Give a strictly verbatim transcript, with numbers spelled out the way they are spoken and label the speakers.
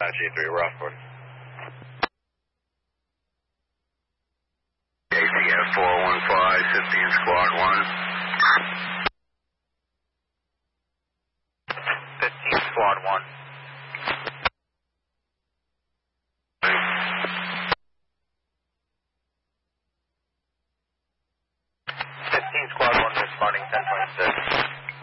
Speaker 1: G three, we're off board.
Speaker 2: A C F four one five, fifteen Squad one.
Speaker 1: fifteen Squad one.